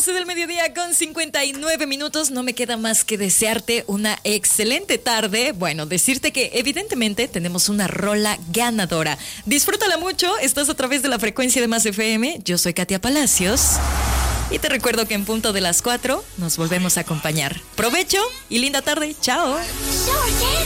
12 del mediodía con 59 minutos. No me queda más que desearte una excelente tarde. Bueno, decirte que evidentemente tenemos una rola ganadora. Disfrútala mucho. Estás a través de la frecuencia de Más FM. Yo soy Katia Palacios. Y te recuerdo que en punto de las 4 nos volvemos a acompañar. Provecho y linda tarde. Chao.